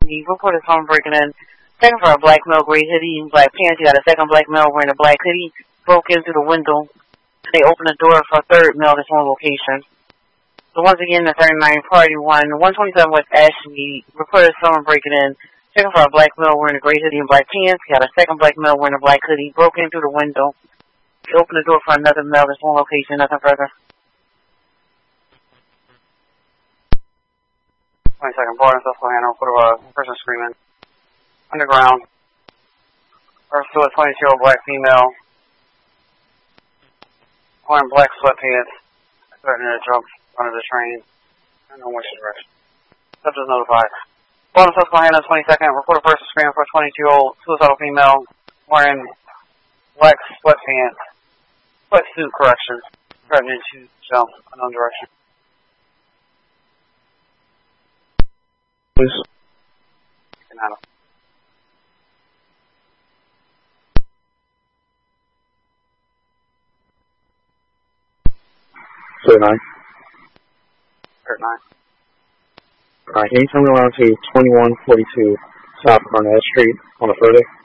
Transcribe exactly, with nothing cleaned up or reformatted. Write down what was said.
Ashley. Reported someone breaking in. Second for a black male, gray hoodie, black pants. You got a second black male wearing a black hoodie. Broke into the window. They opened the door for a third male at one location. So once again, the thirty-nine Party one, one twenty-seven West Ashley. Reported someone breaking in. Second for a black male wearing a gray hoodie and black pants. You got a second black male wearing a black hoodie. Broke in through the window. They opened the door for another male at one location. Nothing further. twenty-second Bar in Susquehanna, report of a person screaming. Underground. Or still a twenty-two-year-old black female. Wearing black sweatpants. Threatening to jump under the train. I don't know which direction. Subject is notified. Bar in Susquehanna, twenty-second. Report a person screaming for a twenty-two-year-old suicidal female. Wearing black sweatpants. Sweatsuit correction. Threatening to jump unknown direction. Please. thirty-nine. thirty-nine. Alright, can you turn me around to twenty-one forty-two South Barnett Street on a Friday?